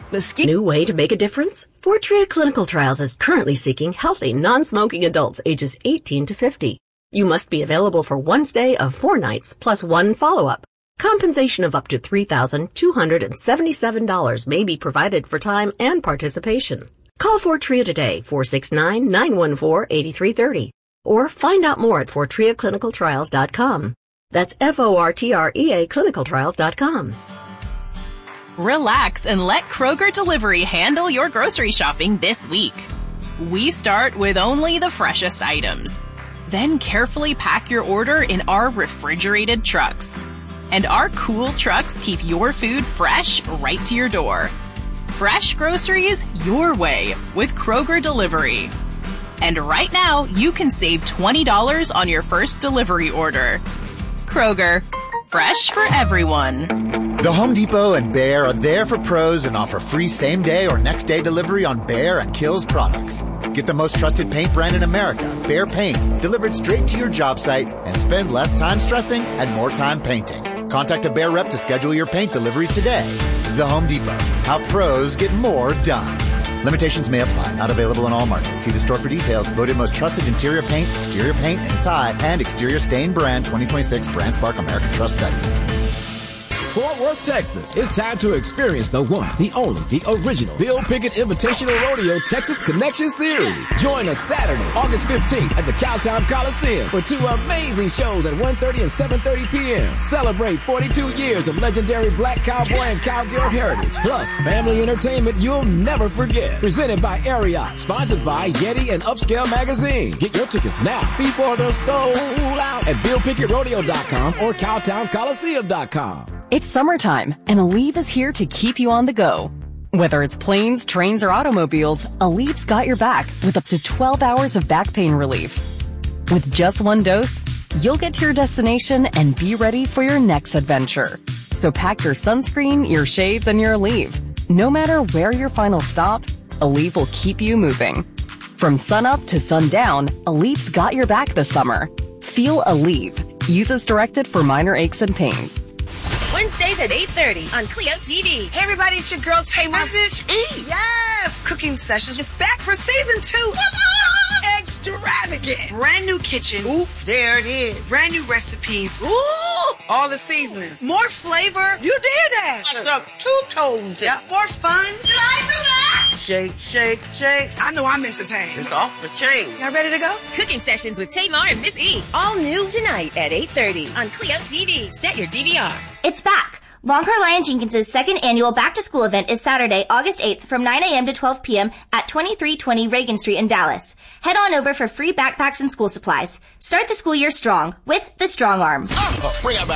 Mosquito. New way to make a difference? Fortrea Clinical Trials is currently seeking healthy, non-smoking adults ages 18 to 50. You must be available for one stay of 4 nights plus one follow-up. Compensation of up to $3,277 may be provided for time and participation. Call Fortrea today, 469-914-8330, or find out more at FortreaClinicalTrials.com. That's FORTREA clinicaltrials.com. Relax and let Kroger Delivery handle your grocery shopping this week. We start with only the freshest items. Then carefully pack your order in our refrigerated trucks. And our cool trucks keep your food fresh right to your door. Fresh groceries your way with Kroger Delivery. And right now, you can save $20 on your first delivery order. Kroger, fresh for everyone. The Home Depot and Behr are there for pros and offer free same-day or next-day delivery on Behr and Kilz products. Get the most trusted paint brand in America, Behr Paint, delivered straight to your job site and spend less time stressing and more time painting. Contact a Behr rep to schedule your paint delivery today. The Home Depot. How pros get more done. Limitations may apply. Not available in all markets. See the store for details. Voted most trusted interior paint, exterior paint, and tie, and exterior stain brand 2026 Brand Spark American Trust Study. Fort Worth, Texas. It's time to experience the one, the only, the original Bill Pickett Invitational Rodeo Texas Connection Series. Join us Saturday, August 15th at the Cowtown Coliseum for 2 amazing shows at 1:30 and 7:30 p.m. Celebrate 42 years of legendary black cowboy and cowgirl heritage, plus family entertainment you'll never forget. Presented by Ariat, sponsored by Yeti and Upscale Magazine. Get your tickets now before they're sold out at BillPickettRodeo.com or CowtownColiseum.com. It's summertime, and Aleve is here to keep you on the go. Whether it's planes, trains, or automobiles, Aleve's got your back with up to 12 hours of back pain relief. With just one dose, you'll get to your destination and be ready for your next adventure. So pack your sunscreen, your shades, and your Aleve. No matter where your final stop, Aleve will keep you moving. From sunup to sundown, Aleve's got your back this summer. Feel Aleve. Use as directed for minor aches and pains. Wednesdays at 8:30 on Clio TV. Hey everybody, it's your girl Tamar. Miss E. Yes! Cooking Sessions is back for season 2. Extravagant. Brand new kitchen. Oops, there it is. Brand new recipes. Ooh! All the seasonings. More flavor. You did that. I stuck 2 toes. Yep. More fun. Did I do that? Shake, shake, shake. I know I'm entertained. It's off the chain. Y'all ready to go? Cooking Sessions with Tamar and Miss E. All new tonight at 8:30 on Clio TV. Set your DVR. It's back. Longhorn Lion Jenkins' second annual back-to-school event is Saturday, August 8th from 9 a.m. to 12 p.m. at 2320 Reagan Street in Dallas. Head on over for free backpacks and school supplies. Start the school year strong with the Strong Arm. Bring it back.